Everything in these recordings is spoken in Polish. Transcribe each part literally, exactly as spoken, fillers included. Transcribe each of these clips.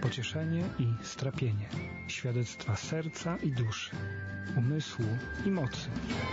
pocieszenie i strapienie, świadectwa serca i duszy, umysłu i mocy.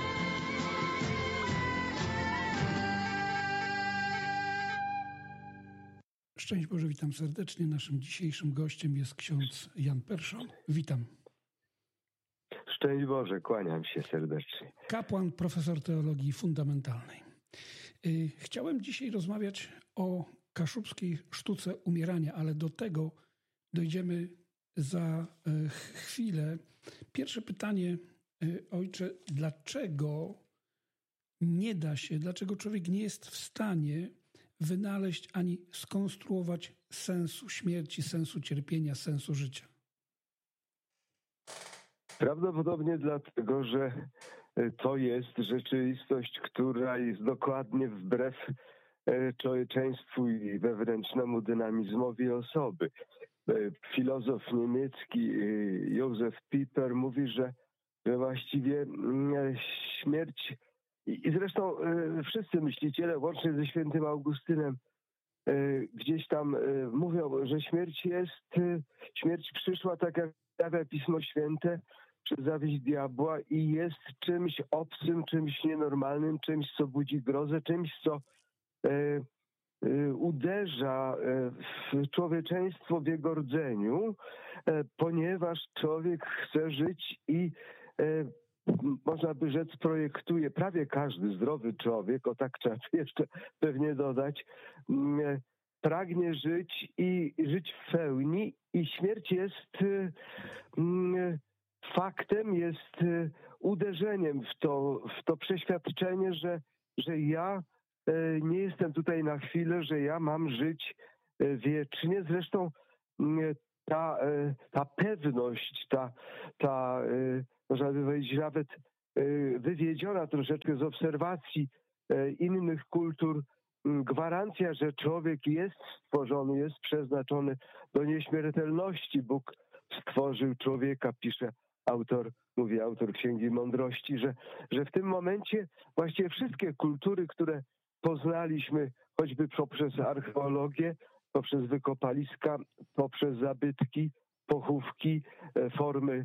Szczęść Boże, witam serdecznie. Naszym dzisiejszym gościem jest ksiądz Jan Perszon. Witam. Szczęść Boże, kłaniam się serdecznie. Kapłan, profesor teologii fundamentalnej. Chciałem dzisiaj rozmawiać o kaszubskiej sztuce umierania, ale do tego dojdziemy za chwilę. Pierwsze pytanie, ojcze, dlaczego nie da się, dlaczego człowiek nie jest w stanie wynaleźć ani skonstruować sensu śmierci, sensu cierpienia, sensu życia? Prawdopodobnie dlatego, że to jest rzeczywistość, która jest dokładnie wbrew człowieczeństwu i wewnętrznemu dynamizmowi osoby. Filozof niemiecki Józef Pieper mówi, że, że właściwie śmierć, i zresztą wszyscy myśliciele, łącznie ze świętym Augustynem, gdzieś tam mówią, że śmierć jest, śmierć przyszła, tak jak stawia Pismo Święte, przez zawiść diabła i jest czymś obcym, czymś nienormalnym, czymś, co budzi grozę, czymś, co e, e, uderza w człowieczeństwo w jego rdzeniu, e, ponieważ człowiek chce żyć i e, można by rzec projektuje, prawie każdy zdrowy człowiek, o tak trzeba jeszcze pewnie dodać, e, pragnie żyć i żyć w pełni i śmierć jest e, faktem, jest uderzeniem w to, w to przeświadczenie, że, że ja nie jestem tutaj na chwilę, że ja mam żyć wiecznie. Zresztą ta, ta pewność, ta, ta można by powiedzieć nawet wywiedziona troszeczkę z obserwacji innych kultur, gwarancja, że człowiek jest stworzony, jest przeznaczony do nieśmiertelności. Bóg stworzył człowieka, pisze autor, mówi autor Księgi Mądrości, że, że w tym momencie właściwie wszystkie kultury, które poznaliśmy, choćby poprzez archeologię, poprzez wykopaliska, poprzez zabytki, pochówki, formy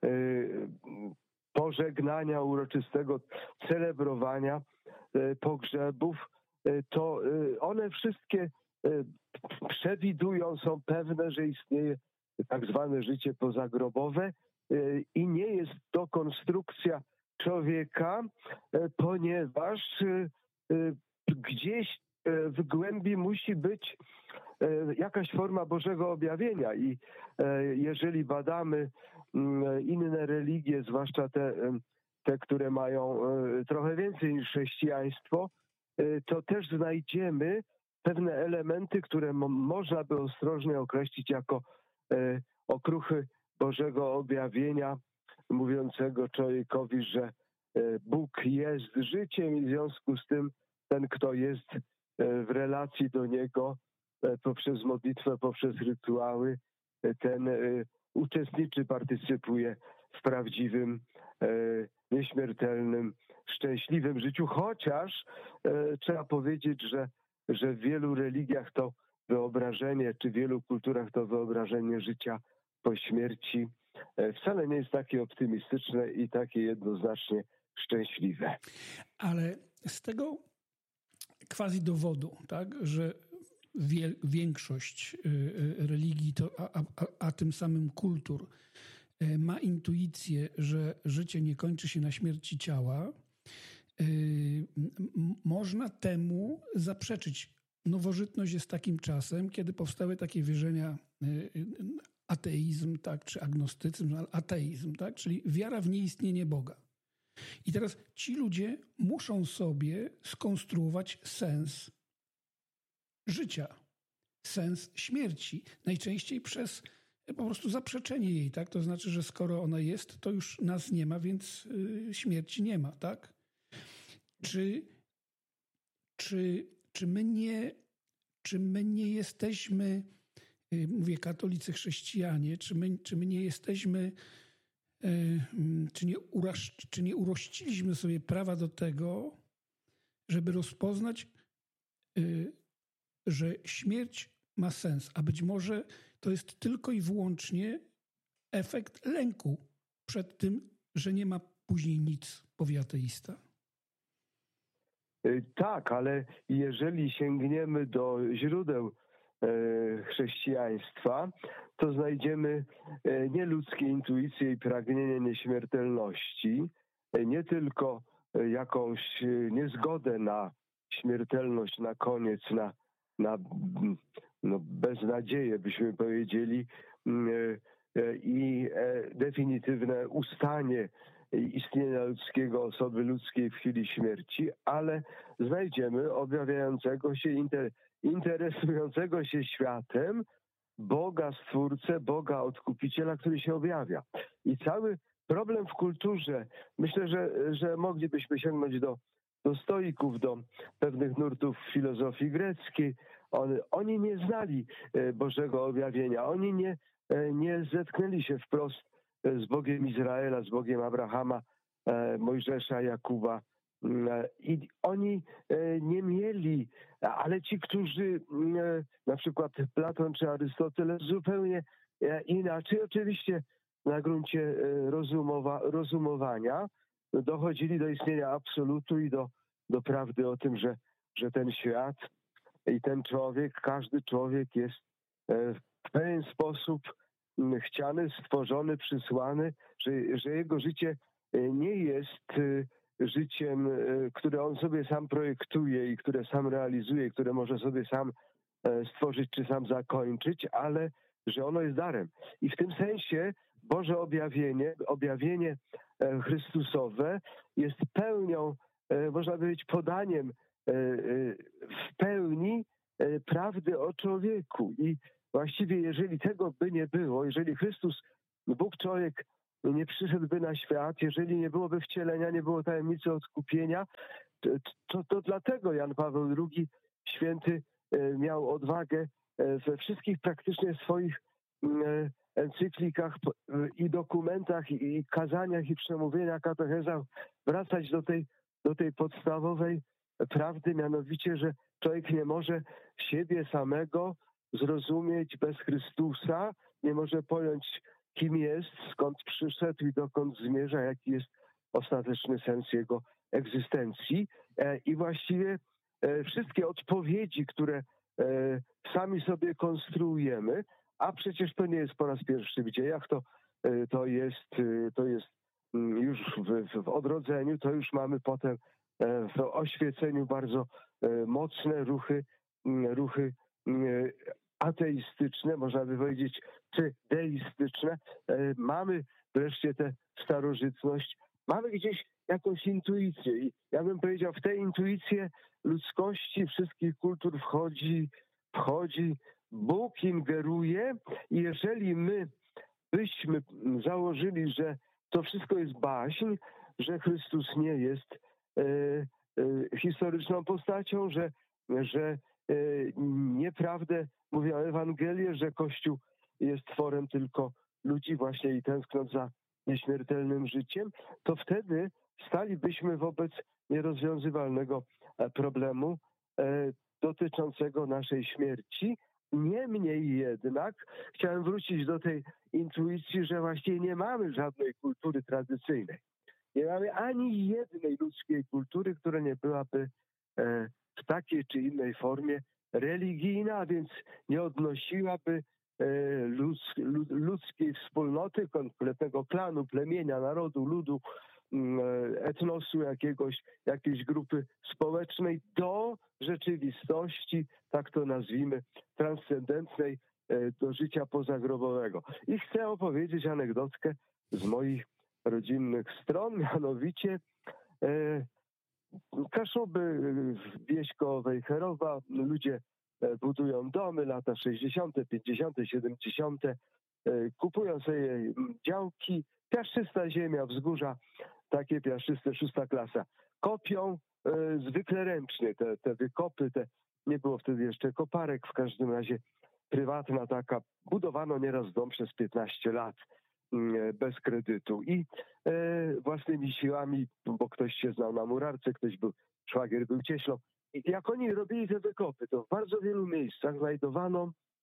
pożegnania uroczystego, celebrowania pogrzebów, to one wszystkie przewidują, są pewne, że istnieje tak zwane życie pozagrobowe i nie jest to konstrukcja człowieka, ponieważ gdzieś w głębi musi być jakaś forma Bożego objawienia i jeżeli badamy inne religie, zwłaszcza te, te które mają trochę więcej niż chrześcijaństwo, to też znajdziemy pewne elementy, które mo- można by ostrożnie określić jako e, okruchy Bożego objawienia, mówiącego człowiekowi, że e, Bóg jest życiem i w związku z tym ten, kto jest e, w relacji do Niego e, poprzez modlitwę, poprzez rytuały, e, ten e, uczestniczy, partycypuje w prawdziwym, e, nieśmiertelnym, szczęśliwym życiu, chociaż e, trzeba powiedzieć, że, że w wielu religiach to wyobrażenie, czy w wielu kulturach to wyobrażenie życia po śmierci e, wcale nie jest takie optymistyczne i takie jednoznacznie szczęśliwe. Ale z tego quasi dowodu, tak, że wie, większość religii, to, a, a, a tym samym kultur, ma intuicję, że życie nie kończy się na śmierci ciała, można temu zaprzeczyć. Nowożytność jest takim czasem, kiedy powstały takie wierzenia, ateizm, tak, czy agnostycyzm, ateizm, tak, czyli wiara w nieistnienie Boga. I teraz ci ludzie muszą sobie skonstruować sens życia, sens śmierci. Najczęściej przez po prostu zaprzeczenie jej, tak? To znaczy, że skoro ona jest, to już nas nie ma, więc y, śmierci nie ma, tak? Czy, czy, czy, my, nie, czy my nie jesteśmy, y, mówię katolicy, chrześcijanie, czy my, czy my nie jesteśmy, y, y, czy, nie uraż, czy nie urościliśmy sobie prawa do tego, żeby rozpoznać, y, że śmierć ma sens, a być może to jest tylko i wyłącznie efekt lęku przed tym, że nie ma później nic, powie ateista. Tak, ale jeżeli sięgniemy do źródeł chrześcijaństwa, to znajdziemy nieludzkie intuicje i pragnienie nieśmiertelności, nie tylko jakąś niezgodę na śmiertelność na koniec, na, na no, beznadzieję, byśmy powiedzieli, i definitywne ustanie istnienia ludzkiego, osoby ludzkiej w chwili śmierci, ale znajdziemy objawiającego się, inter, interesującego się światem Boga Stwórcę, Boga Odkupiciela, który się objawia. I cały problem w kulturze, myślę, że, że moglibyśmy sięgnąć do, do stoików, do pewnych nurtów filozofii greckiej. On, oni nie znali Bożego objawienia, oni nie, nie zetknęli się wprost z Bogiem Izraela, z Bogiem Abrahama, Mojżesza, Jakuba. I oni nie mieli, ale ci, którzy, na przykład Platon czy Arystoteles, zupełnie inaczej, oczywiście na gruncie rozumowa, rozumowania, dochodzili do istnienia absolutu i do, do prawdy o tym, że, że ten świat i ten człowiek, każdy człowiek jest w pewien sposób chciany, stworzony, przysłany, że, że jego życie nie jest życiem, które on sobie sam projektuje i które sam realizuje, które może sobie sam stworzyć czy sam zakończyć, ale że ono jest darem. I w tym sensie Boże objawienie, objawienie Chrystusowe jest pełnią, można powiedzieć, podaniem w pełni prawdy o człowieku. I właściwie jeżeli tego by nie było, jeżeli Chrystus, Bóg człowiek nie przyszedłby na świat, jeżeli nie byłoby wcielenia, nie było tajemnicy odkupienia, to, to dlatego Jan Paweł drugi święty miał odwagę we wszystkich praktycznie swoich encyklikach i dokumentach, i kazaniach, i przemówieniach, katechezach wracać do tej, do tej podstawowej prawdy, mianowicie, że człowiek nie może siebie samego zrozumieć bez Chrystusa, nie może pojąć, kim jest, skąd przyszedł i dokąd zmierza, jaki jest ostateczny sens jego egzystencji. I właściwie wszystkie odpowiedzi, które sami sobie konstruujemy, a przecież to nie jest po raz pierwszy w dziejach, to, to, jest, to jest już w, w odrodzeniu, to już mamy potem w oświeceniu bardzo mocne ruchy, ruchy ateistyczne, można by powiedzieć, czy deistyczne. Mamy wreszcie tę starożytność, mamy gdzieś jakąś intuicję. I ja bym powiedział, w tę intuicję ludzkości wszystkich kultur wchodzi, wchodzi Bóg, ingeruje i jeżeli my byśmy założyli, że to wszystko jest baśń, że Chrystus nie jest e, e, historyczną postacią, że, że e, nieprawdę mówią Ewangelie, że Kościół jest tworem tylko ludzi właśnie i tęsknąc za nieśmiertelnym życiem, to wtedy stalibyśmy wobec nierozwiązywalnego problemu e, dotyczącego naszej śmierci. Niemniej jednak chciałem wrócić do tej intuicji, że właściwie nie mamy żadnej kultury tradycyjnej. Nie mamy ani jednej ludzkiej kultury, która nie byłaby e, w takiej czy innej formie religijna, a więc nie odnosiłaby e, ludz, lud, ludzkiej wspólnoty, konkretnego klanu, plemienia, narodu, ludu, etnosu jakiegoś, jakiejś grupy społecznej do rzeczywistości, tak to nazwijmy, transcendentnej, do życia pozagrobowego. I chcę opowiedzieć anegdotkę z moich rodzinnych stron, mianowicie e, Kaszuby, wieś koło Wejherowa, ludzie budują domy, lata sześćdziesiąte, pięćdziesiąte, siedemdziesiąte, kupują sobie działki, piaszczysta ziemia, wzgórza, takie piaszczyste, szósta klasa. Kopią e, zwykle ręcznie te, te wykopy, te, nie było wtedy jeszcze koparek, w każdym razie prywatna taka, budowano nieraz dom przez piętnaście lat e, bez kredytu i e, własnymi siłami, bo ktoś się znał na murarce, ktoś był, szwagier był cieślą. I jak oni robili te wykopy, to w bardzo wielu miejscach znajdowano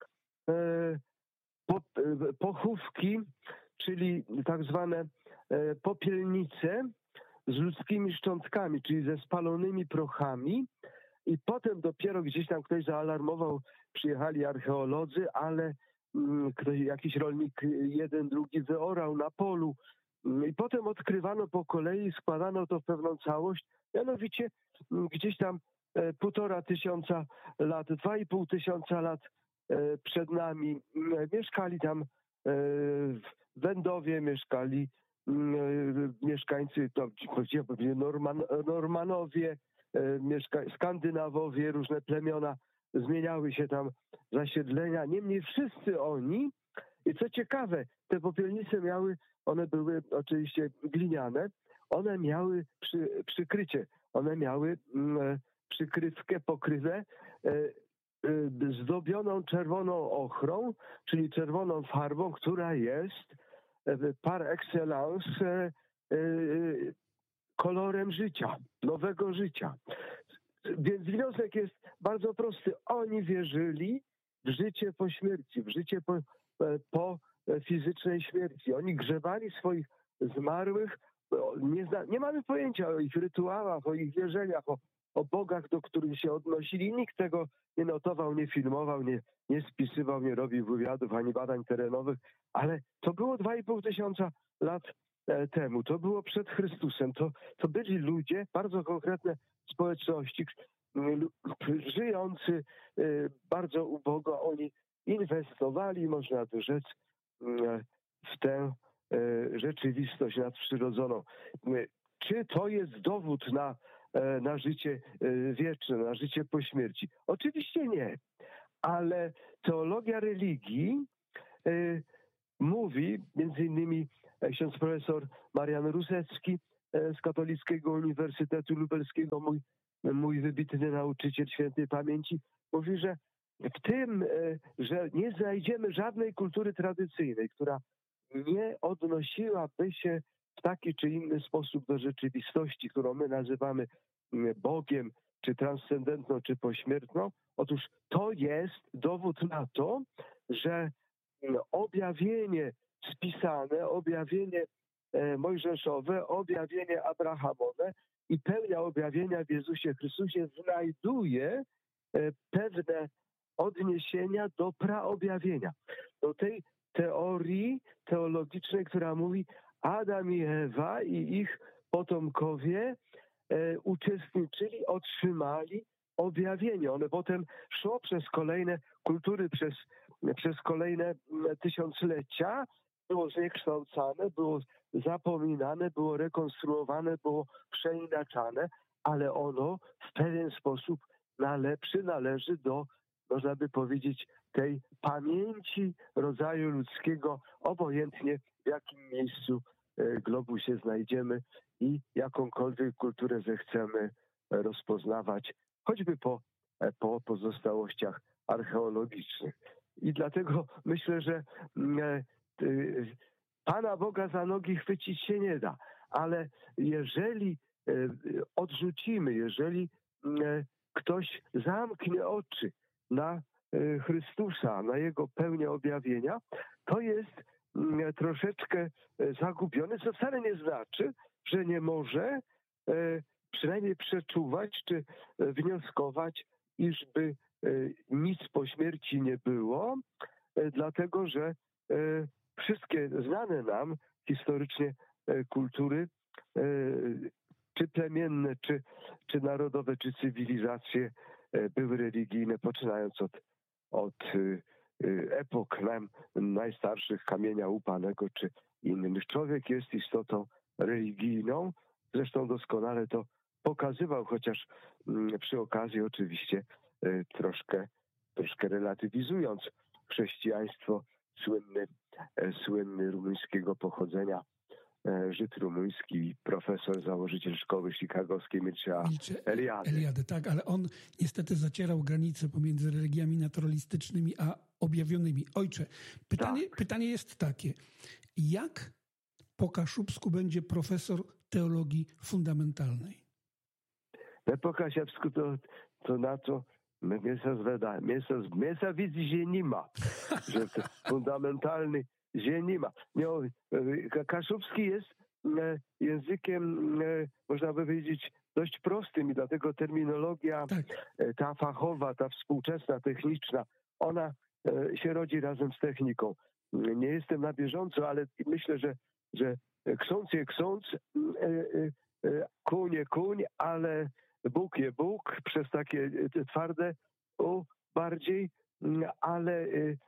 pochówki, czyli tak zwane popielnice z ludzkimi szczątkami, czyli ze spalonymi prochami. I potem dopiero gdzieś tam ktoś zaalarmował, przyjechali archeolodzy, ale ktoś, jakiś rolnik jeden, drugi wyorał na polu. I potem odkrywano po kolei, składano to w pewną całość. Mianowicie gdzieś tam półtora tysiąca lat, dwa i pół tysiąca lat przed nami mieszkali tam w Wędowie, mieszkali mieszkańcy, to Norman, Normanowie, mieszka, Skandynawowie, różne plemiona, zmieniały się tam zasiedlenia. Niemniej wszyscy oni, i co ciekawe, te popielnice miały, one były oczywiście gliniane, one miały przy, przykrycie, one miały mm, przykrywkę, pokrywę y, y, zdobioną czerwoną ochrą, czyli czerwoną farbą, która jest y, par excellence y, y, kolorem życia, nowego życia. Więc wniosek jest bardzo prosty. Oni wierzyli w życie po śmierci, w życie po, po fizycznej śmierci. Oni grzebali swoich zmarłych. Nie, zna, nie mamy pojęcia o ich rytuałach, o ich wierzeniach, o, o bogach, do których się odnosili. Nikt tego nie notował, nie filmował, nie, nie spisywał, nie robił wywiadów ani badań terenowych, ale to było dwa i pół tysiąca lat temu. To było przed Chrystusem. To, to byli ludzie, bardzo konkretne społeczności, żyjący bardzo ubogo. Oni inwestowali, można by rzec, w tę rzeczywistość nadprzyrodzoną. Czy to jest dowód na, na życie wieczne, na życie po śmierci? Oczywiście nie, ale teologia religii mówi, między innymi ksiądz profesor Marian Rusecki z Katolickiego Uniwersytetu Lubelskiego, mój, mój wybitny nauczyciel świętej pamięci, mówi, że w tym, że nie znajdziemy żadnej kultury tradycyjnej, która nie odnosiłaby się w taki czy inny sposób do rzeczywistości, którą my nazywamy Bogiem, czy transcendentną, czy pośmiertną. Otóż to jest dowód na to, że objawienie spisane, objawienie mojżeszowe, objawienie abrahamowe i pełnia objawienia w Jezusie Chrystusie znajduje pewne odniesienia do praobjawienia. Do tej teorii teologicznej, która mówi, Adam i Ewa i ich potomkowie e, uczestniczyli, otrzymali objawienie. One potem szło przez kolejne kultury, przez, przez kolejne tysiąclecia, było zniekształcane, było zapominane, było rekonstruowane, było przeinaczane, ale ono w pewien sposób nale, przynależy do, można by powiedzieć, tej pamięci rodzaju ludzkiego, obojętnie w jakim miejscu globu się znajdziemy i jakąkolwiek kulturę zechcemy rozpoznawać, choćby po, po pozostałościach archeologicznych. I dlatego myślę, że Pana Boga za nogi chwycić się nie da, ale jeżeli odrzucimy, jeżeli ktoś zamknie oczy na Chrystusa, na Jego pełnię objawienia, to jest troszeczkę zagubiony, co wcale nie znaczy, że nie może przynajmniej przeczuwać czy wnioskować, iżby nic po śmierci nie było, dlatego że wszystkie znane nam historycznie kultury, czy plemienne, czy, czy narodowe, czy cywilizacje były religijne, poczynając od, od epok najstarszych, kamienia łupanego, czy innych. Człowiek jest istotą religijną, zresztą doskonale to pokazywał, chociaż przy okazji oczywiście troszkę, troszkę relatywizując chrześcijaństwo, słynny, słynny rumuńskiego pochodzenia Żyd rumuński, profesor, założyciel szkoły chicagowskiej Mircea Eliade. Eliade. Tak, ale on niestety zacierał granice pomiędzy religiami naturalistycznymi a objawionymi. Ojcze, pytanie, tak. pytanie jest takie. Jak po kaszubsku będzie profesor teologii fundamentalnej? Po kaszubsku to, to na to Mięsa zweda, mięsa, mięsa widzi się nie ma, że to fundamentalny się nie ma. Kaszubski jest językiem, można by powiedzieć, dość prostym i dlatego terminologia Tak. ta fachowa, ta współczesna, techniczna, ona się rodzi razem z techniką. Nie jestem na bieżąco, ale myślę, że, że ksąc je ksąc, kuń je kuń, ale Bóg je Bóg, przez takie twarde u bardziej, ale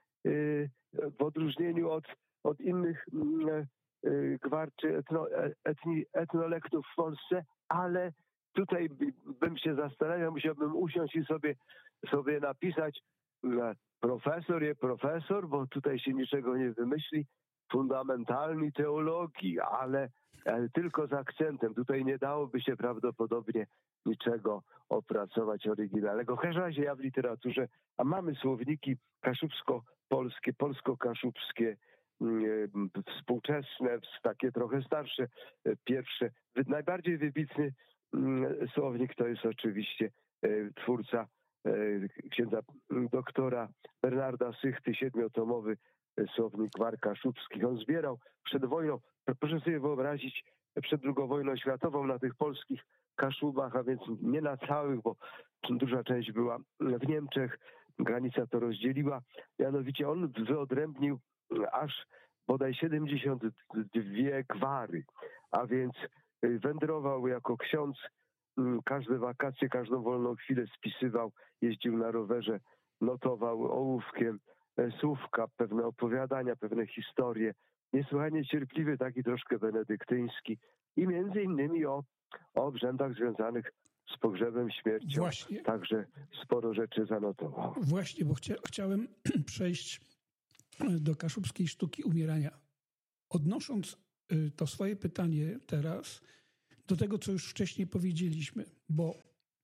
w odróżnieniu od, od innych gwar czy etno, etni, etnolektów w Polsce, ale tutaj bym się zastanawiał, musiałbym usiąść i sobie, sobie napisać profesor je profesor, bo tutaj się niczego nie wymyśli, fundamentalnej teologii, ale, ale tylko z akcentem. Tutaj nie dałoby się prawdopodobnie niczego opracować oryginalnego. W każdym razie ja w literaturze, a mamy słowniki kaszubsko-polskie, polsko-kaszubskie, współczesne, takie trochę starsze, pierwsze. Najbardziej wybitny słownik to jest oczywiście twórca księdza doktora Bernarda Sychty, siedmiotomowy słownik gwar kaszubskich. On zbierał przed wojną, proszę sobie wyobrazić, przed drugą wojną światową na tych polskich Kaszubach, a więc nie na całych, bo duża część była w Niemczech, granica to rozdzieliła. Mianowicie on wyodrębnił aż bodaj siedemdziesiąt dwie gwary, a więc wędrował jako ksiądz, każde wakacje, każdą wolną chwilę spisywał, jeździł na rowerze, notował ołówkiem słówka, pewne opowiadania, pewne historie. Niesłychanie cierpliwy, taki troszkę benedyktyński i między innymi o, o obrzędach związanych z pogrzebem, śmiercią. Właśnie. Także sporo rzeczy zanotował. Właśnie, bo chcia, chciałem przejść do kaszubskiej sztuki umierania. Odnosząc to swoje pytanie teraz do tego, co już wcześniej powiedzieliśmy, bo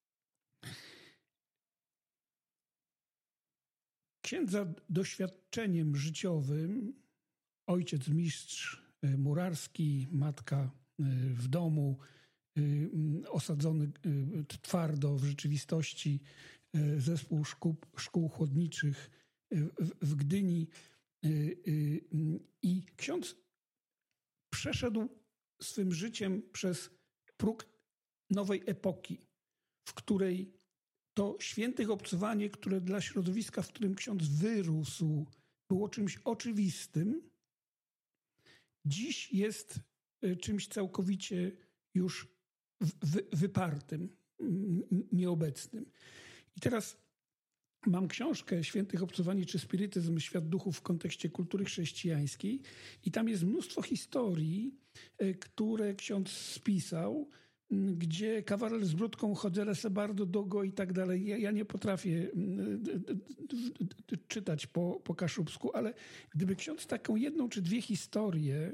księdza doświadczeniem życiowym, ojciec mistrz murarski, matka w domu, osadzony twardo w rzeczywistości zespół szkół, szkół chłodniczych w Gdyni i ksiądz przeszedł swym życiem przez próg nowej epoki, w której to świętych obcowanie, które dla środowiska, w którym ksiądz wyrósł, było czymś oczywistym, dziś jest czymś całkowicie już wy, wypartym, nieobecnym. I teraz mam książkę Świętych obcowanie czy spirytyzm, świat duchów w kontekście kultury chrześcijańskiej i tam jest mnóstwo historii, które ksiądz spisał, gdzie kawaler z brudką, chodzele se bardzo długo i tak dalej. Ja, ja nie potrafię czytać po, po kaszubsku, ale gdyby ksiądz taką jedną czy dwie historie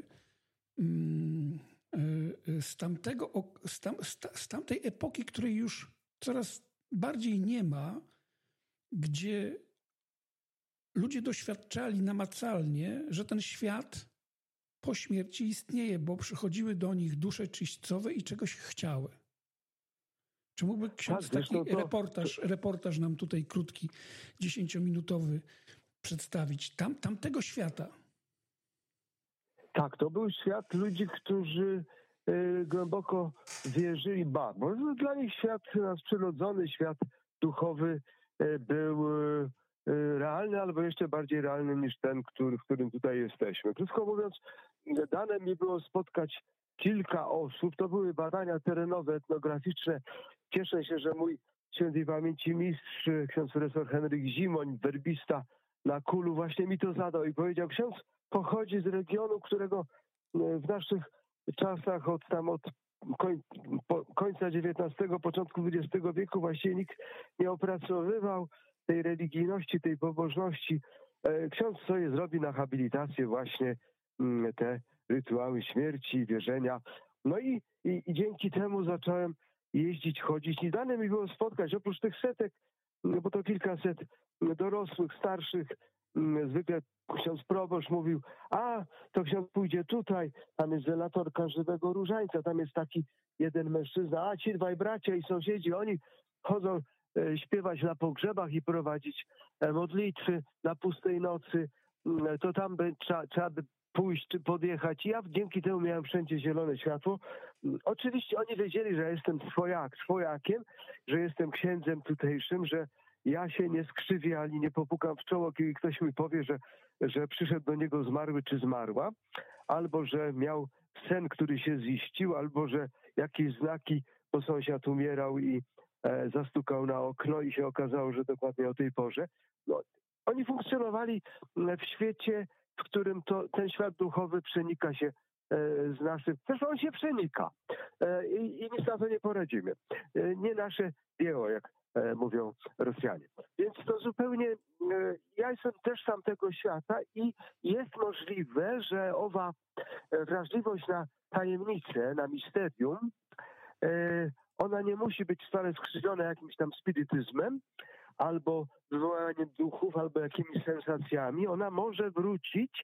z, tamtego, z, tam, z tamtej epoki, której już coraz bardziej nie ma, gdzie ludzie doświadczali namacalnie, że ten świat po śmierci istnieje, bo przychodziły do nich dusze czyśćcowe i czegoś chciały. Czy mógłby ksiądz tak, taki to, reportaż, reportaż nam tutaj krótki, dziesięciominutowy przedstawić? Tam, tamtego świata. Tak, to był świat ludzi, którzy y, głęboko wierzyli, ba, bo dla nich świat nadprzyrodzony, świat duchowy y, był y, realny, albo jeszcze bardziej realny niż ten, który, w którym tutaj jesteśmy. Krótko mówiąc, dane mi było spotkać kilka osób, to były badania terenowe, etnograficzne. Cieszę się, że mój świętej pamięci mistrz, ksiądz profesor Henryk Zimoń, werbista na Kulu, właśnie mi to zadał i powiedział, ksiądz pochodzi z regionu, którego w naszych czasach od tam od koń, po, końca dziewiętnastego, początku dwudziestego wieku właściwie nikt nie opracowywał tej religijności, tej pobożności. Ksiądz sobie zrobi na habilitację właśnie te rytuały śmierci, wierzenia. No i, i, i dzięki temu zacząłem jeździć, chodzić. I dane mi było spotkać, oprócz tych setek, bo to kilkaset dorosłych, starszych, zwykle ksiądz proboszcz mówił, a to ksiądz pójdzie tutaj, tam jest zelatorka żywego różańca, tam jest taki jeden mężczyzna, a ci dwaj bracia i sąsiedzi, oni chodzą śpiewać na pogrzebach i prowadzić modlitwy na pustej nocy, to tam by, trzeba, trzeba by pójść czy podjechać. Ja dzięki temu miałem wszędzie zielone światło. Oczywiście oni wiedzieli, że ja jestem swojak, swojakiem, że jestem księdzem tutejszym, że ja się nie skrzywię ani nie popukam w czoło, kiedy ktoś mi powie, że, że przyszedł do niego zmarły czy zmarła, albo że miał sen, który się ziścił, albo że jakieś znaki, bo sąsiad umierał i e, zastukał na okno i się okazało, że dokładnie o tej porze. No, oni funkcjonowali w świecie, w którym to, ten świat duchowy przenika się e, z naszym. Zresztą on się przenika e, i, i nic na to nie poradzimy. E, nie nasze dzieło, jak e, mówią Rosjanie. Więc to zupełnie, e, ja jestem też tamtego świata i jest możliwe, że owa wrażliwość na tajemnicę, na misterium, e, ona nie musi być wcale skrzywiona jakimś tam spirytyzmem, albo wywołaniem duchów, albo jakimiś sensacjami. Ona może wrócić,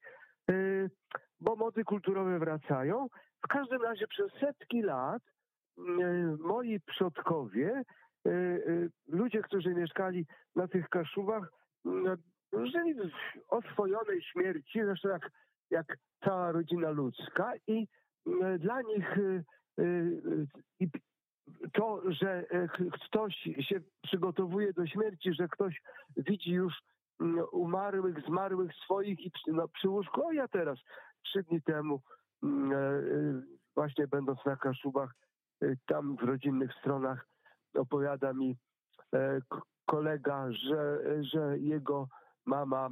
bo mody kulturowe wracają. W każdym razie przez setki lat moi przodkowie, ludzie, którzy mieszkali na tych Kaszubach, żyli w oswojonej śmierci, zresztą jak, jak cała rodzina ludzka i dla nich i to, że ktoś się przygotowuje do śmierci, że ktoś widzi już umarłych, zmarłych swoich i przy, no, przy łóżku, o ja teraz trzy dni temu właśnie będąc na Kaszubach, tam w rodzinnych stronach opowiada mi kolega, że, że jego mama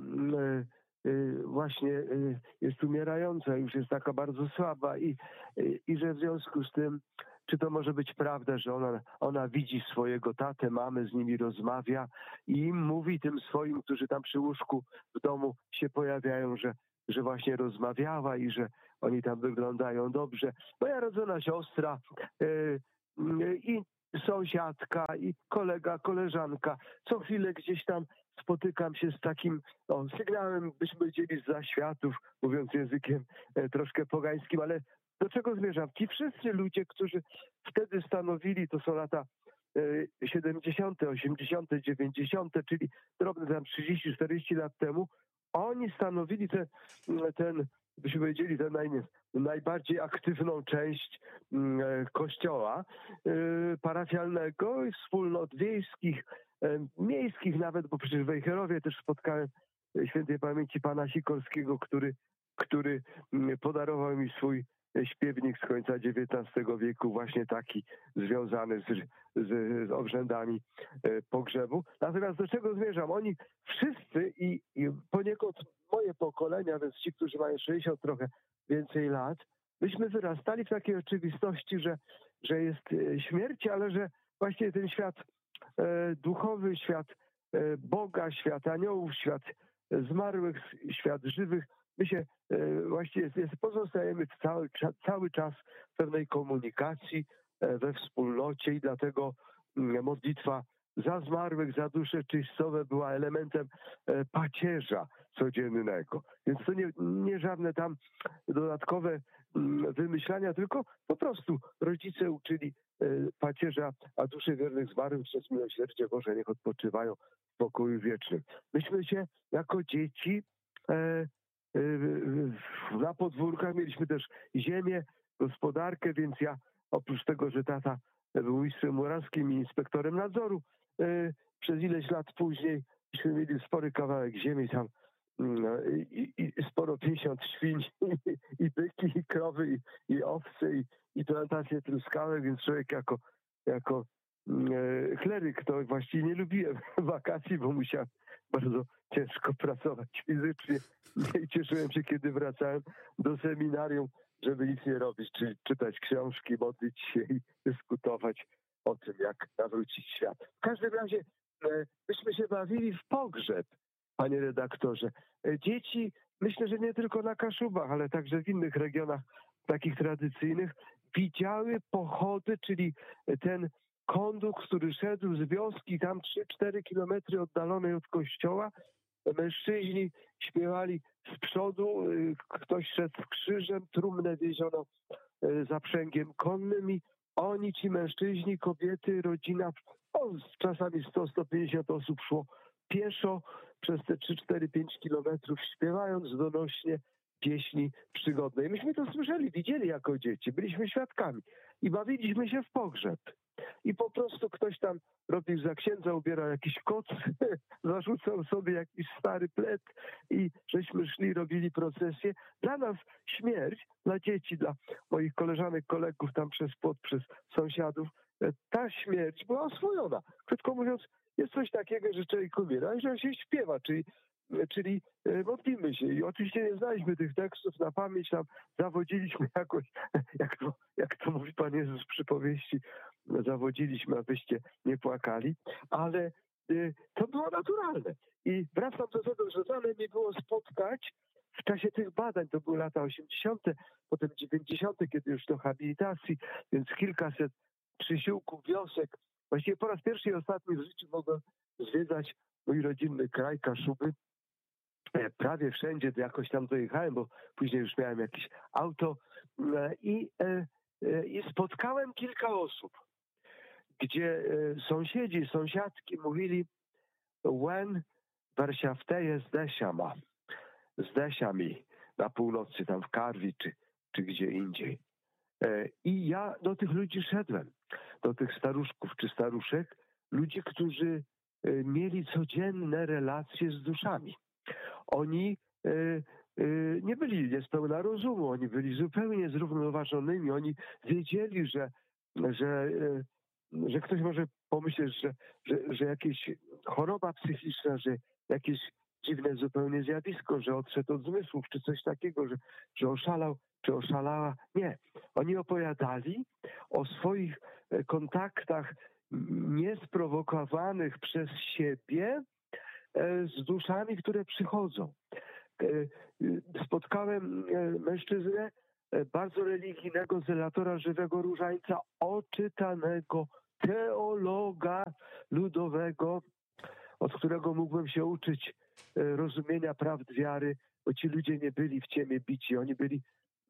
właśnie jest umierająca, już jest taka bardzo słaba i, i że w związku z tym, czy to może być prawda, że ona, ona widzi swojego tatę, mamę, z nimi rozmawia i im mówi tym swoim, którzy tam przy łóżku w domu się pojawiają, że, że właśnie rozmawiała i że oni tam wyglądają dobrze. Moja rodzona siostra yy, yy, i sąsiadka i kolega, koleżanka. Co chwilę gdzieś tam spotykam się z takim o, sygnałem, byśmy powiedzieli, z zaświatów, mówiąc językiem e, troszkę pogańskim, ale do czego zmierzam? Ci wszyscy ludzie, którzy wtedy stanowili, to są lata e, siedemdziesiąte, osiemdziesiąte, dziewięćdziesiąte, czyli drobne tam trzydzieści czterdzieści lat temu, oni stanowili ten, ten byśmy powiedzieli, tę naj, najbardziej aktywną część e, kościoła e, parafialnego, wspólnot wiejskich, e, miejskich nawet, bo przecież w Wejherowie też spotkałem świętej pamięci pana Sikorskiego, który, który podarował mi swój śpiewnik z końca dziewiętnastego wieku, właśnie taki związany z, z, z obrzędami pogrzebu. Natomiast do czego zmierzam? Oni wszyscy i, i poniekąd moje pokolenia, więc ci, którzy mają sześćdziesiąt, trochę więcej lat, myśmy wyrastali w takiej oczywistości, że, że jest śmierć, ale że właśnie ten świat e, duchowy, świat e, Boga, świat aniołów, świat zmarłych, świat żywych, my się e, właściwie jest, pozostajemy cały, cały czas w pewnej komunikacji, e, we wspólnocie i dlatego m, modlitwa za zmarłych, za dusze czyścowe była elementem e, pacierza codziennego. Więc to nie, nie żadne tam dodatkowe m, wymyślania, tylko po prostu rodzice uczyli e, pacierza, a dusze wiernych zmarłych przez miłosierdzie Boże niech odpoczywają w pokoju wiecznym. Myśmy się jako dzieci e, e, na podwórkach mieliśmy też ziemię, gospodarkę, więc ja oprócz tego, że tata był mistrzem murarskim i inspektorem nadzoru, przez ileś lat później myśmy mieli spory kawałek ziemi tam no, i, i sporo pięćdziesiąt świń i, i byki, i krowy, i, i owce, i, i plantacje truskawek, więc człowiek jako, jako e, kleryk to właściwie nie lubiłem wakacji, bo musiałem bardzo ciężko pracować fizycznie i cieszyłem się, kiedy wracałem do seminarium, żeby nic nie robić, czyli czytać książki, modlić się i dyskutować o tym, jak nawrócić świat. W każdym razie e, myśmy się bawili w pogrzeb, panie redaktorze. E, dzieci, myślę, że nie tylko na Kaszubach, ale także w innych regionach takich tradycyjnych, widziały pochody, czyli ten kondukt, który szedł z wioski tam trzy cztery kilometry oddalonej od kościoła. Mężczyźni śpiewali z przodu, ktoś szedł krzyżem, trumnę wieziono zaprzęgiem konnym i oni, ci mężczyźni, kobiety, rodzina, o, czasami sto sto pięćdziesiąt osób szło pieszo przez te trzy, cztery, pięć kilometrów, śpiewając donośnie pieśni przygodne. I myśmy to słyszeli, widzieli jako dzieci, byliśmy świadkami i bawiliśmy się w pogrzeb. I po prostu ktoś tam robił za księdza, ubierał jakiś koc, zarzucał sobie jakiś stary plet i żeśmy szli, robili procesję. Dla nas śmierć, dla dzieci, dla moich koleżanek, kolegów tam przez płot, przez sąsiadów, ta śmierć była oswojona. Krótko mówiąc, jest coś takiego, że człowiek umiera i że się śpiewa, czyli Czyli modlimy się. I oczywiście nie znaliśmy tych tekstów na pamięć, tam zawodziliśmy jakoś, jak to, jak to mówi Pan Jezus w przypowieści, zawodziliśmy, abyście nie płakali, ale to było naturalne. I wracam do tego, że dane mi było spotkać w czasie tych badań, to były lata osiemdziesiąte, potem dziewięćdziesiąte, kiedy już do habilitacji, więc kilkaset przysiłków, wiosek. Właściwie po raz pierwszy i ostatni w życiu mogłem zwiedzać mój rodzinny kraj, Kaszuby. Prawie wszędzie jakoś tam dojechałem, bo później już miałem jakieś auto i, i spotkałem kilka osób, gdzie sąsiedzi, sąsiadki mówili when Warszawteje zdesiama, zdesiami na północy, tam w Karwi czy, czy gdzie indziej. I ja do tych ludzi szedłem, do tych staruszków czy staruszek, ludzi, którzy mieli codzienne relacje z duszami. Oni y, y, nie byli niespełna rozumu, oni byli zupełnie zrównoważonymi, oni wiedzieli, że, że, y, że ktoś może pomyśleć, że, że, że jakieś choroba psychiczna, że jakieś dziwne zupełnie zjawisko, że odszedł od zmysłów, czy coś takiego, że, że oszalał, czy oszalała. Nie. Oni opowiadali o swoich kontaktach niesprowokowanych przez siebie z duszami, które przychodzą. Spotkałem mężczyznę bardzo religijnego, zelatora żywego różańca, oczytanego, teologa ludowego, od którego mógłbym się uczyć rozumienia prawd wiary, bo ci ludzie nie byli w ciemię bici, oni byli,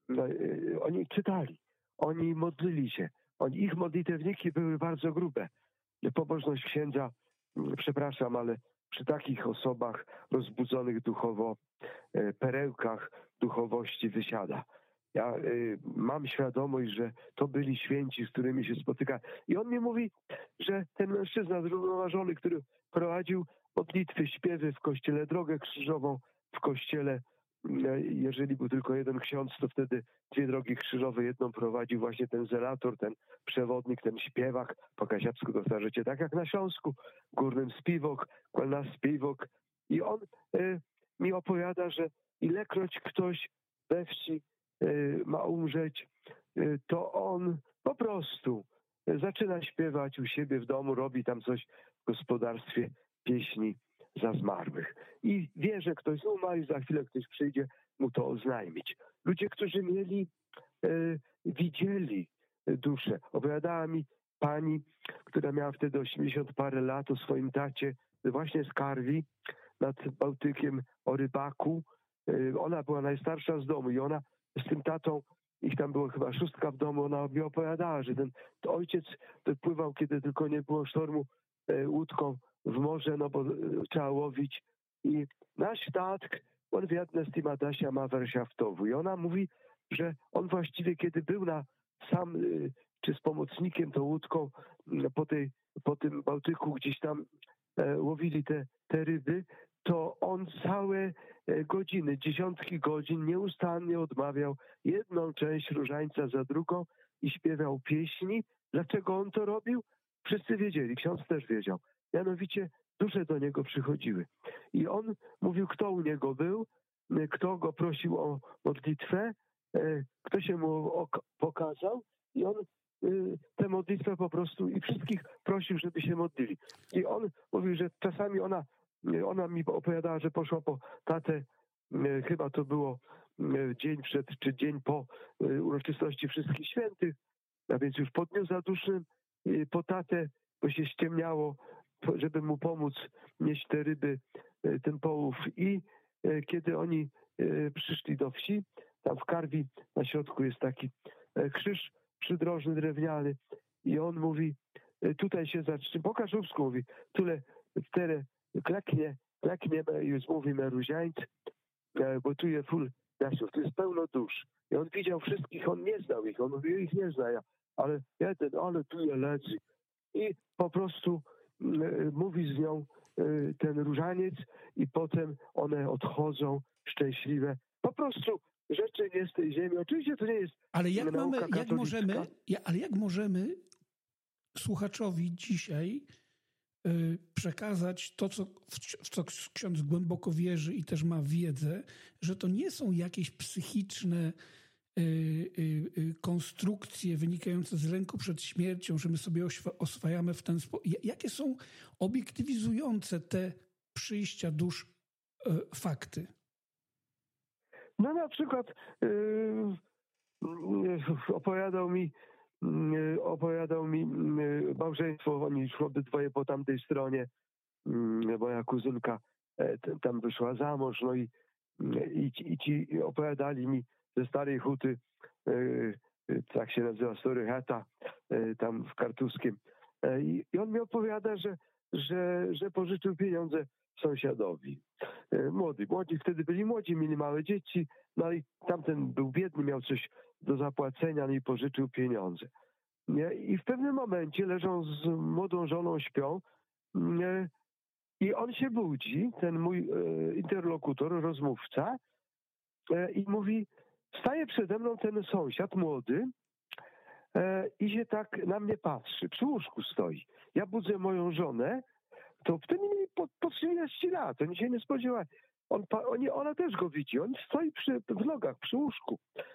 oni czytali, oni modlili się, oni, ich modlitewniki były bardzo grube. Pobożność księdza, przepraszam, ale przy takich osobach rozbudzonych duchowo, perełkach duchowości wysiada. Ja y, mam świadomość, że to byli święci, z którymi się spotyka. I on mi mówi, że ten mężczyzna zrównoważony, który prowadził modlitwy, śpiewy w kościele, drogę krzyżową w kościele, jeżeli był tylko jeden ksiądz, to wtedy dwie drogi krzyżowe, jedną prowadził właśnie ten zelator, ten przewodnik, ten śpiewak, po kasiapsku to starzecie, tak jak na Śląsku, górnym spiwok, kłalna spiwok. I on y, mi opowiada, że ilekroć ktoś we wsi y, ma umrzeć, y, to on po prostu zaczyna śpiewać u siebie w domu, robi tam coś w gospodarstwie, pieśni za zmarłych. I wie, że ktoś umarł i za chwilę ktoś przyjdzie mu to oznajmić. Ludzie, którzy mieli, e, widzieli duszę. Opowiadała mi pani, która miała wtedy osiemdziesiąt parę lat, o swoim tacie właśnie z Karwi nad Bałtykiem, o rybaku. E, ona była najstarsza z domu i ona z tym tatą, ich tam było chyba szóstka w domu, ona mi opowiadała, że ten to ojciec wypływał, kiedy tylko nie było sztormu, e, łódką w morze, no bo trzeba łowić. I nasz tatk, on wiedne z tym Adasia ma Warszawtowu. I ona mówi, że on właściwie, kiedy był na sam, czy z pomocnikiem, tą łódką po, tej, po tym Bałtyku, gdzieś tam e, łowili te, te ryby, to on całe godziny, dziesiątki godzin nieustannie odmawiał jedną część różańca za drugą i śpiewał pieśni. Dlaczego on to robił? Wszyscy wiedzieli, ksiądz też wiedział. Mianowicie dusze do niego przychodziły. I on mówił, kto u niego był, kto go prosił o modlitwę, kto się mu pokazał i on tę modlitwę po prostu i wszystkich prosił, żeby się modlili. I on mówił, że czasami ona, ona mi opowiadała, że poszła po tatę, chyba to było dzień przed, czy dzień po uroczystości Wszystkich Świętych, a więc już po dniu zadusznym, po tatę, bo się ściemniało, żeby mu pomóc nieść te ryby, ten połów. I kiedy oni przyszli do wsi, tam w Karwi na środku jest taki krzyż przydrożny, drewniany i on mówi, tutaj się zacznie, po kaszubsku mówi, tyle, tyle, kleknie, klekniemy i już mówimy różańc, bo tu jest full naszów, tu jest pełno dusz. I on widział wszystkich, on nie znał ich, on mówił, ich nie zna, ale jeden, ale tu je leży. I po prostu y, mówi z nią y, ten różaniec i potem one odchodzą szczęśliwe. Po prostu rzeczy nie z tej ziemi. Oczywiście to nie jest ale jak nauka mamy, jak katolicka. możemy, ja, ale jak możemy słuchaczowi dzisiaj y, przekazać to, co, w co ksiądz głęboko wierzy i też ma wiedzę, że to nie są jakieś psychiczne y, y, y, konstrukcje wynikające z lęku przed śmiercią, że my sobie ośwa- oswajamy w ten sposób. Jakie są obiektywizujące te przyjścia dusz y, fakty? No na przykład yy, yy, opowiadał mi yy, opowiadał mi yy, małżeństwo, oni szło obydwoje po tamtej stronie, yy, moja kuzynka yy, tam wyszła za mąż, no i, yy, i, ci, i ci opowiadali mi ze starej huty, yy, yy, tak się nazywa, Story Heta, yy, tam w Kartuskiem. Yy, I on mi opowiada, że, że, że pożyczył pieniądze sąsiadowi. Młodzi, młodzi wtedy byli młodzi, mieli małe dzieci, no i tamten był biedny, miał coś do zapłacenia, no i pożyczył pieniądze. Nie? I w pewnym momencie leżą z młodą żoną, śpią, nie? I on się budzi, ten mój e, interlokutor, rozmówca, e, i mówi, staje przede mną ten sąsiad młody e, i się tak na mnie patrzy, przy łóżku stoi. Ja budzę moją żonę, to wtedy mieli po, po trzydzieści lat, oni się nie spodziewali. On, oni, ona też go widzi, on stoi przy, w nogach, przy łóżku.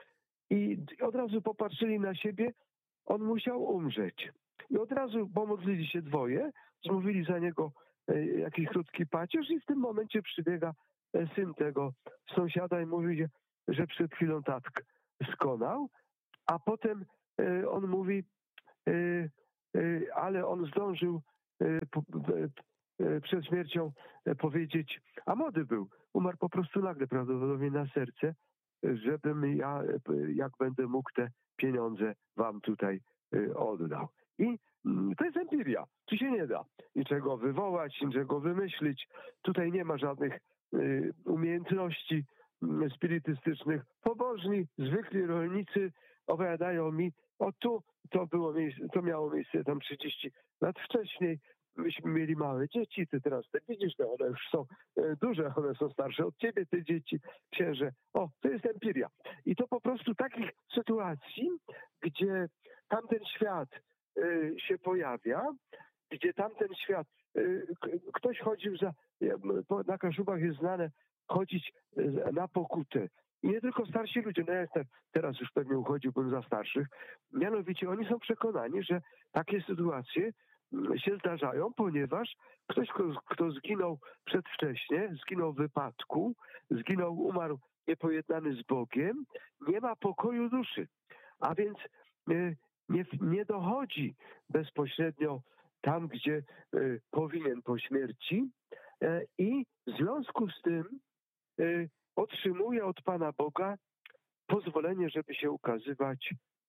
I od razu popatrzyli na siebie, on musiał umrzeć. I od razu pomodlili się dwoje, zmówili za niego e, jakiś krótki pacierz i w tym momencie przybiega e, syn tego sąsiada i mówi, że przed chwilą tatk skonał, a potem e, on mówi, e, e, ale on zdążył e, po, e, przed śmiercią powiedzieć, a młody był, umarł po prostu nagle prawdopodobnie na serce, żebym ja, jak będę mógł, te pieniądze wam tutaj oddał. I to jest empiria. Tu się nie da niczego wywołać, niczego wymyślić. Tutaj nie ma żadnych umiejętności spirytystycznych. Pobożni, zwykli rolnicy opowiadają mi, o tu to było miejsce, to miało miejsce tam trzydzieści lat wcześniej. Myśmy mieli małe dzieci, ty teraz te widzisz, no one już są duże, one są starsze od ciebie, te dzieci, księże. O, to jest empiria. I to po prostu takich sytuacji, gdzie tamten świat y, się pojawia, gdzie tamten świat, y, ktoś chodził za, na Kaszubach jest znane chodzić na pokutę. I nie tylko starsi ludzie, no ja teraz już pewnie uchodziłbym za starszych, mianowicie oni są przekonani, że takie sytuacje się zdarzają, ponieważ ktoś, kto, kto zginął przedwcześnie, zginął w wypadku, zginął, umarł niepojednany z Bogiem, nie ma pokoju duszy. A więc nie, nie dochodzi bezpośrednio tam, gdzie powinien po śmierci i w związku z tym otrzymuje od Pana Boga pozwolenie, żeby się ukazywać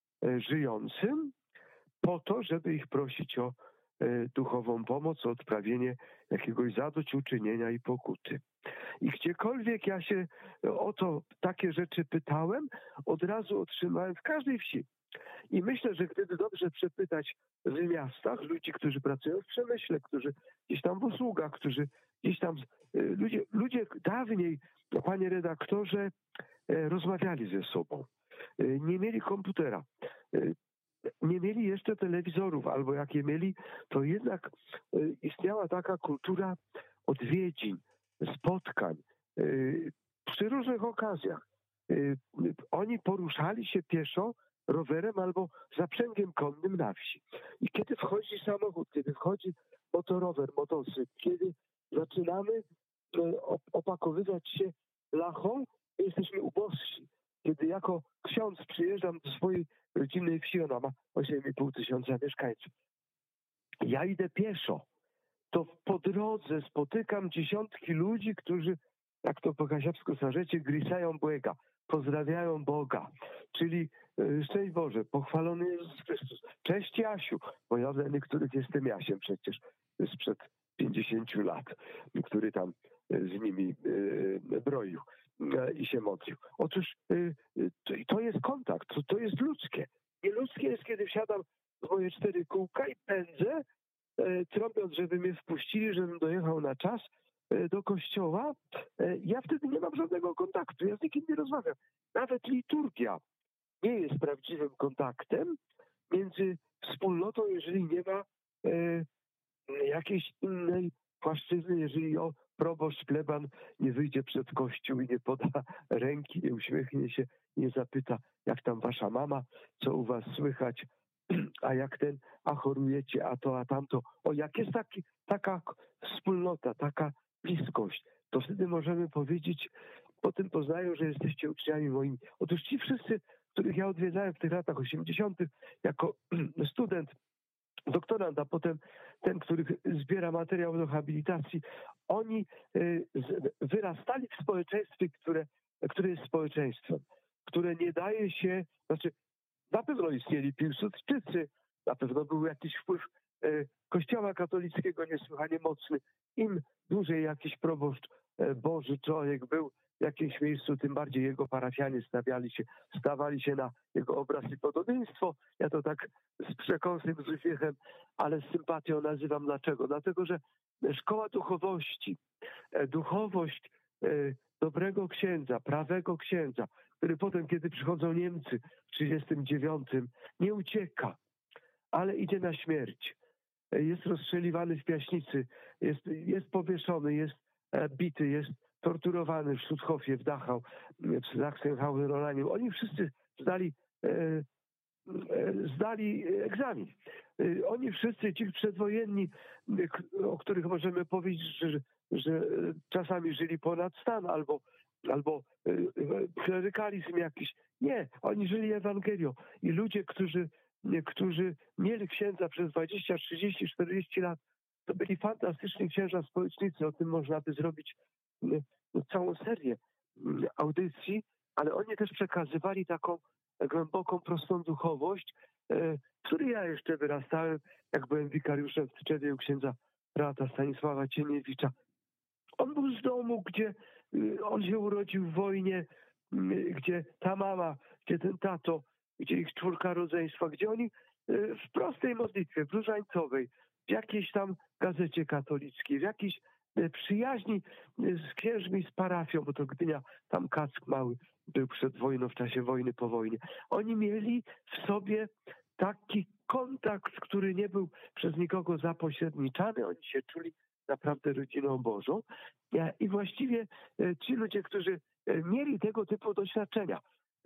żyjącym, po to, żeby ich prosić o duchową pomoc, o odprawienie jakiegoś zadośćuczynienia i pokuty. I gdziekolwiek ja się o to takie rzeczy pytałem, od razu otrzymałem w każdej wsi. I myślę, że gdyby dobrze przepytać w miastach ludzi, którzy pracują w przemyśle, którzy gdzieś tam w usługach, którzy gdzieś tam, ludzie, ludzie dawniej, panie redaktorze, rozmawiali ze sobą. Nie mieli komputera. Nie mieli jeszcze telewizorów, albo jak je mieli, to jednak istniała taka kultura odwiedzin, spotkań przy różnych okazjach. Oni poruszali się pieszo, rowerem albo zaprzęgiem konnym na wsi. I kiedy wchodzi samochód, kiedy wchodzi motorower, motocykl, kiedy zaczynamy opakowywać się blachą, jesteśmy ubożsi. Kiedy jako ksiądz przyjeżdżam do swojej rodzinnej wsi, ona ma osiem i pół tysiąca mieszkańców. Ja idę pieszo. To po drodze spotykam dziesiątki ludzi, którzy, jak to po kasiapsku starzecie, grisają błęga. pozdrawiają Boga, czyli szczęść Boże, pochwalony Jezus Chrystus, cześć Jasiu, bo ja dla niektórych jestem Jasiem przecież sprzed pięćdziesięciu lat, który tam z nimi broił i się modlił. Otóż to jest kontakt, to jest ludzkie. Nieludzkie jest, kiedy wsiadam w moje cztery kółka i pędzę, trąbiąc, żeby mnie wpuścili, żebym dojechał na czas do kościoła. Ja wtedy nie mam żadnego kontaktu, ja z nikim nie rozmawiam. Nawet liturgia nie jest prawdziwym kontaktem między wspólnotą, jeżeli nie ma e, jakiejś innej płaszczyzny, jeżeli o proboszcz, pleban nie wyjdzie przed kościół i nie poda ręki, nie uśmiechnie się, nie zapyta, jak tam wasza mama, co u was słychać, a jak ten, a chorujecie, a to, a tamto. O, jak jest taki, taka wspólnota, taka bliskość, to wtedy możemy powiedzieć, po tym poznają, że jesteście uczniami moimi. Otóż ci wszyscy, których ja odwiedzałem w tych latach osiemdziesiątych jako student, doktorant, a potem ten, który zbiera materiał do habilitacji, oni wyrastali w społeczeństwie, które, które jest społeczeństwem, które nie daje się, znaczy na pewno istnieli Piłsudczycy, na pewno był jakiś wpływ Kościoła katolickiego niesłychanie mocny. Im dłużej jakiś proboszcz Boży człowiek był w jakimś miejscu, tym bardziej jego parafianie stawiali się, stawali się na jego obraz i podobieństwo. Ja to tak z przekąsem, z uśmiechem, ale z sympatią nazywam. Dlaczego? Dlatego, że szkoła duchowości, duchowość dobrego księdza, prawego księdza, który potem, kiedy przychodzą Niemcy w trzydziestym dziewiątym, nie ucieka, ale idzie na śmierć. Jest rozstrzeliwany w Piaśnicy, jest, jest powieszony, jest bity, jest torturowany w Schutthofie, w Dachau, w Sachsenhausen-Rolaniu. Oni wszyscy zdali, e, e, zdali egzamin. E, oni wszyscy, ci przedwojenni, o których możemy powiedzieć, że, że czasami żyli ponad stan, albo, albo e, klerykalizm jakiś. Nie, oni żyli Ewangelią. I ludzie, którzy, którzy mieli księdza przez dwadzieścia, trzydzieści, czterdzieści lat, to byli fantastyczni księża społecznicy. O tym można by zrobić całą serię audycji, ale oni też przekazywali taką głęboką, prostą duchowość, w której ja jeszcze wyrastałem, jak byłem wikariuszem w Tczewie u księdza brata Stanisława Cieniewicza. On był z domu, gdzie on się urodził w wojnie, gdzie ta mama, gdzie ten tato, gdzie ich czwórka rodzeństwa, gdzie oni w prostej modlitwie, w różańcowej, w jakiejś tam gazecie katolickiej, w jakiejś przyjaźni z księżmi, z parafią, bo to Gdynia, tam Kack mały był przed wojną, w czasie wojny, po wojnie. Oni mieli w sobie taki kontakt, który nie był przez nikogo zapośredniczany. Oni się czuli naprawdę rodziną Bożą. I właściwie ci ludzie, którzy mieli tego typu doświadczenia,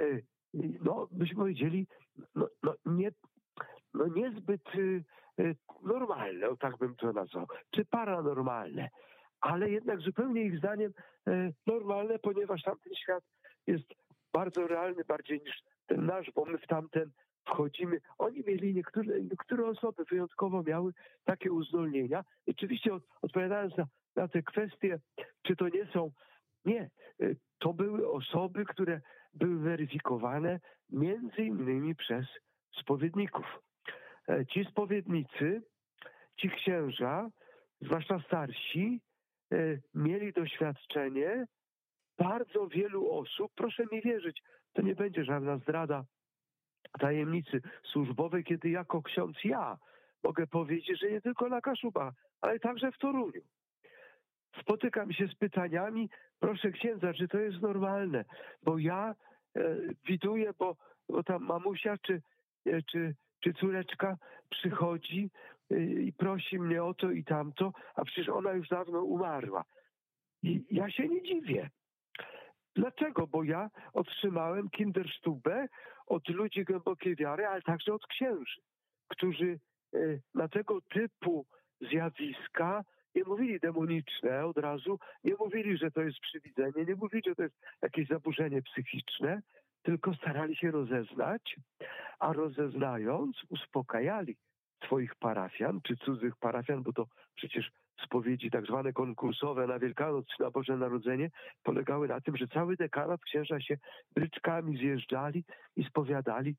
no byśmy powiedzieli, no, no, nie, no niezbyt normalne, o tak bym to nazwał, czy paranormalne, ale jednak zupełnie ich zdaniem normalne, ponieważ tamten świat jest bardzo realny, bardziej niż ten nasz, bo my w tamten wchodzimy. Oni mieli, niektóre, niektóre osoby wyjątkowo miały takie uzdolnienia. I oczywiście od, odpowiadając na, na te kwestie, czy to nie są, nie, to były osoby, które były weryfikowane między innymi przez spowiedników. Ci spowiednicy, ci księża, zwłaszcza starsi, mieli doświadczenie bardzo wielu osób. Proszę mi wierzyć, to nie będzie żadna zdrada tajemnicy służbowej, kiedy jako ksiądz ja mogę powiedzieć, że nie tylko na Kaszubach, ale także w Toruniu spotykam się z pytaniami, proszę księdza, czy to jest normalne, bo ja e, widuję, bo, bo tam mamusia czy, e, czy, czy córeczka przychodzi e, i prosi mnie o to i tamto, a przecież ona już dawno umarła. I ja się nie dziwię. Dlaczego? Bo ja otrzymałem Kinderstube od ludzi głębokiej wiary, ale także od księży, którzy e, na tego typu zjawiska nie mówili demoniczne od razu, nie mówili, że to jest przywidzenie, nie mówili, że to jest jakieś zaburzenie psychiczne, tylko starali się rozeznać, a rozeznając uspokajali swoich parafian, czy cudzych parafian, bo to przecież spowiedzi tak zwane konkursowe na Wielkanoc czy na Boże Narodzenie polegały na tym, że cały dekanat księża się bryczkami zjeżdżali i spowiadali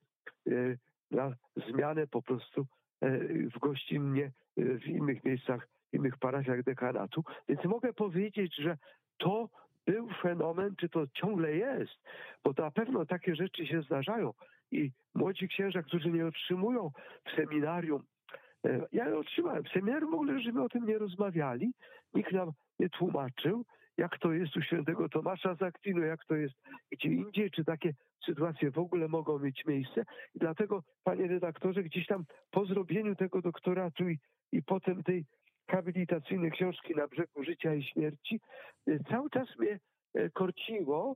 na zmianę po prostu w gościnnie w innych miejscach, w innych parafiach dekanatu. Więc mogę powiedzieć, że to był fenomen, czy to ciągle jest, bo to na pewno takie rzeczy się zdarzają i młodzi księża, którzy nie otrzymują w seminarium, ja nie otrzymałem, w seminarium w ogóle, żeśmy o tym nie rozmawiali, nikt nam nie tłumaczył, jak to jest u świętego Tomasza z Akwinu, jak to jest gdzie indziej, czy takie sytuacje w ogóle mogą mieć miejsce. I dlatego, panie redaktorze, gdzieś tam po zrobieniu tego doktoratu i, i potem tej habilitacyjnej książki Na brzegu życia i śmierci, cały czas mnie korciło,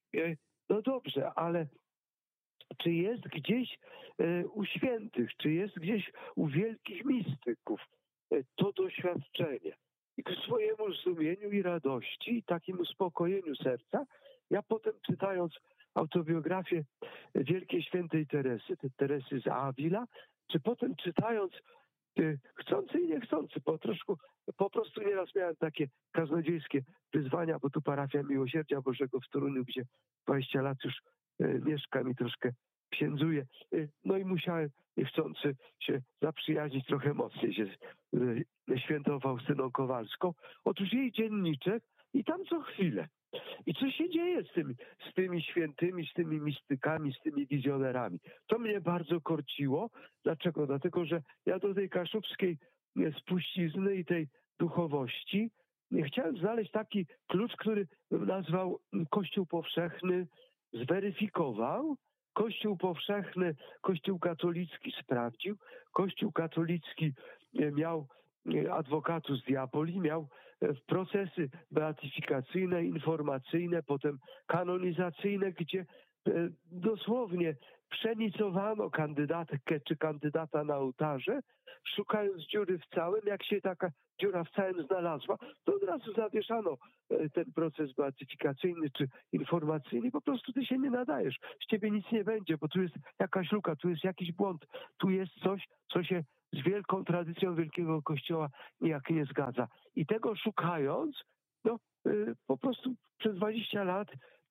no dobrze, ale czy jest gdzieś u świętych, czy jest gdzieś u wielkich mistyków to doświadczenie? I ku swojemu zdumieniu i radości, i takim uspokojeniu serca, ja potem czytając autobiografię wielkiej świętej Teresy, Teresy z Avila, czy potem czytając chcący i niechcący, po troszkę, po prostu nieraz miałem takie kaznodziejskie wyzwania, bo tu parafia Miłosierdzia Bożego w Toruniu, gdzie dwadzieścia lat już mieszkam i troszkę księdzuję. No i musiałem niechcący się zaprzyjaźnić trochę mocniej się z świętą Faustyną Kowalską. Otóż jej dzienniczek i tam co chwilę. I co się dzieje z tymi, z tymi świętymi, z tymi mistykami, z tymi wizjonerami? To mnie bardzo korciło. Dlaczego? Dlatego, że ja do tej kaszubskiej spuścizny i tej duchowości chciałem znaleźć taki klucz, który nazwał Kościół Powszechny, zweryfikował. Kościół powszechny, Kościół katolicki sprawdził. Kościół katolicki miał advocatus diaboli, miał procesy beatyfikacyjne, informacyjne, potem kanonizacyjne, gdzie dosłownie przenicowano kandydatkę czy kandydata na ołtarze, szukając dziury w całym. Jak się taka dziura w całym znalazła, to od razu zawieszano ten proces beatyfikacyjny czy informacyjny. Po prostu ty się nie nadajesz. Z ciebie nic nie będzie, bo tu jest jakaś luka, tu jest jakiś błąd, tu jest coś, co się z wielką tradycją Wielkiego Kościoła nijak nie zgadza. I tego szukając, no po prostu przez dwadzieścia lat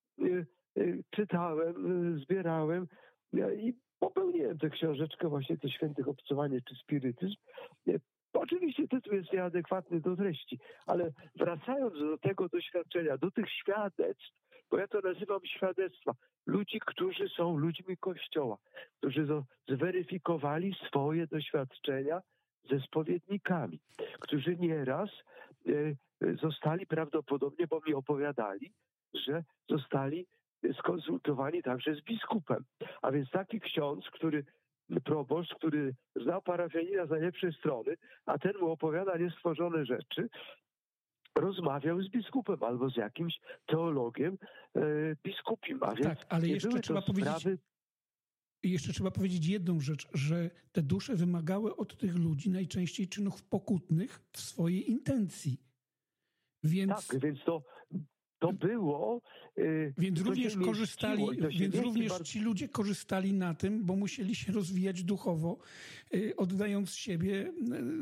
czytałem, zbierałem i popełniłem tę książeczkę właśnie to Świętych Obcowanie czy Spirytyzm. Oczywiście tytuł jest nieadekwatny do treści, ale wracając do tego doświadczenia, do tych świadectw, bo ja to nazywam świadectwa, ludzi, którzy są ludźmi Kościoła, którzy zweryfikowali swoje doświadczenia ze spowiednikami, którzy nieraz zostali prawdopodobnie, bo mi opowiadali, że zostali skonsultowani także z biskupem. A więc taki ksiądz, który proboszcz, który znał parafianina z najlepszej strony, a ten mu opowiada niestworzone rzeczy, rozmawiał z biskupem albo z jakimś teologiem e, biskupim. A więc tak, ale jeszcze trzeba powiedzieć... sprawy... I jeszcze trzeba powiedzieć jedną rzecz, że te dusze wymagały od tych ludzi najczęściej czynów pokutnych w swojej intencji. Więc... Tak, więc to... To było... Yy, więc również korzystali, więc również bardzo... ci ludzie korzystali na tym, bo musieli się rozwijać duchowo, yy, oddając siebie yy,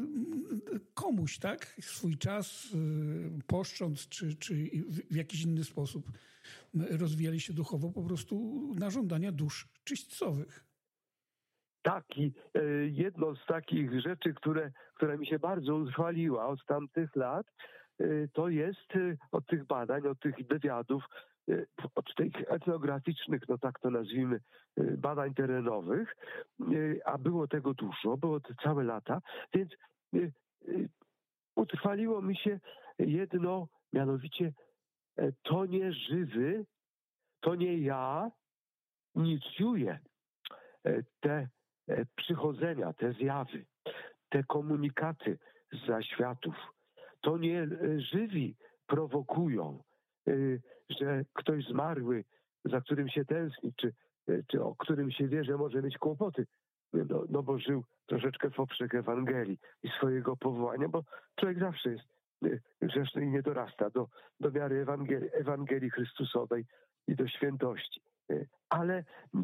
komuś, tak? Swój czas, yy, poszcząc, czy, czy w, w jakiś inny sposób rozwijali się duchowo po prostu na żądania dusz czyśćcowych. Tak, i yy, jedno z takich rzeczy, które, która mi się bardzo utrwaliła od tamtych lat, to jest od tych badań, od tych wywiadów, od tych etnograficznych, no tak to nazwijmy, badań terenowych, a było tego dużo, było to całe lata, więc utrwaliło mi się jedno, mianowicie to nie żywy, to nie ja inicjuję te przychodzenia, te zjawy, te komunikaty z zaświatów. To nie żywi prowokują, że ktoś zmarły, za którym się tęskni, czy, czy o którym się wie, że może mieć kłopoty, no, no bo żył troszeczkę w poprzek Ewangelii i swojego powołania, bo człowiek zawsze jest grzeszny i nie dorasta do, do miary Ewangelii, Ewangelii Chrystusowej i do świętości. Ale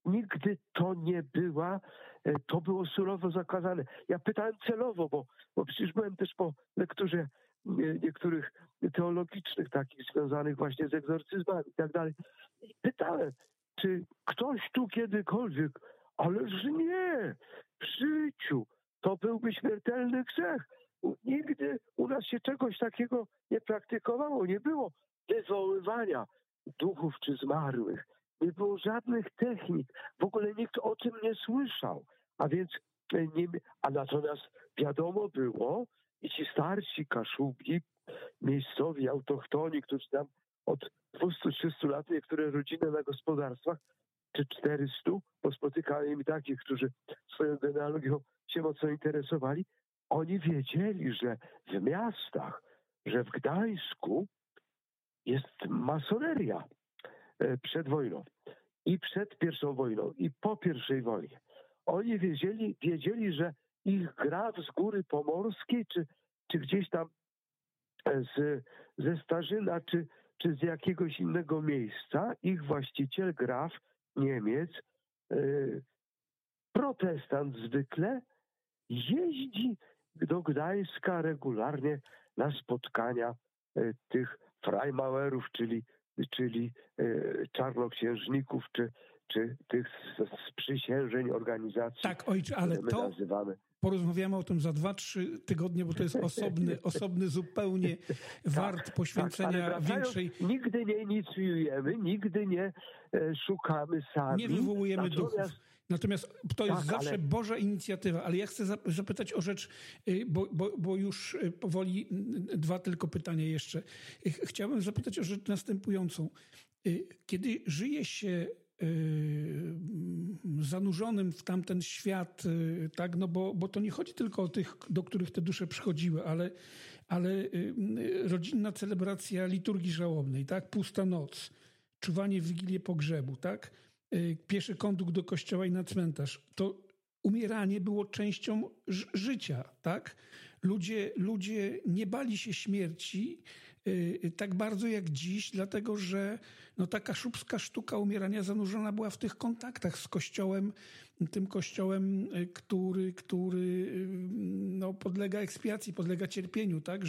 nigdy to nie była, to było surowo zakazane. Ja pytałem celowo, bo, bo przecież byłem też po lekturze niektórych teologicznych, takich związanych właśnie z egzorcyzmami i tak dalej. I pytałem, czy ktoś tu kiedykolwiek, ależ nie, w życiu, to byłby śmiertelny grzech. Nigdy u nas się czegoś takiego nie praktykowało, nie było wywoływania duchów czy zmarłych, nie było żadnych technik, w ogóle nikt o tym nie słyszał, a więc nie, a natomiast wiadomo było i ci starsi Kaszubi, miejscowi autochtoni, którzy tam od dwustu trzystu lat, niektóre rodziny na gospodarstwach, czy czterystu, bo spotykałem takich, którzy swoją genealogią się mocno interesowali, oni wiedzieli, że w miastach, że w Gdańsku jest masoneria przed wojną i przed pierwszą wojną i po pierwszej wojnie. Oni wiedzieli, wiedzieli, że ich graf z Góry Pomorskiej, czy, czy gdzieś tam z, ze Starzyna, czy, czy z jakiegoś innego miejsca, ich właściciel, graf, Niemiec, yy, protestant zwykle, jeździ do Gdańska regularnie na spotkania yy, tych Freimauerów, czyli, czyli yy, czarnoksiężników, czy, czy tych sprzysiężeń organizacji. Tak, ojcze, ale my to nazywamy. Porozmawiamy o tym za dwa, trzy tygodnie, bo to jest osobny, osobny zupełnie wart tak, poświęcenia tak, większej... Nigdy nie inicjujemy, nigdy nie e, szukamy sami. Nie wywołujemy Natomiast... duchów. Natomiast to jest tak, zawsze ale... Boża inicjatywa. Ale ja chcę zapytać o rzecz, bo, bo, bo już powoli dwa tylko pytania jeszcze. Chciałbym zapytać o rzecz następującą. Kiedy żyje się zanurzonym w tamten świat, tak, no bo, bo to nie chodzi tylko o tych, do których te dusze przychodziły, ale, ale rodzinna celebracja liturgii żałobnej, tak, pusta noc, czuwanie w Wigilię pogrzebu, tak, pieszy kondukt do kościoła i na cmentarz, to umieranie było częścią ż- życia, tak? Ludzie, ludzie nie bali się śmierci yy, tak bardzo jak dziś, dlatego że no, ta kaszubska sztuka umierania zanurzona była w tych kontaktach z kościołem, tym kościołem, który, który yy, no, podlega ekspiacji, podlega cierpieniu, tak?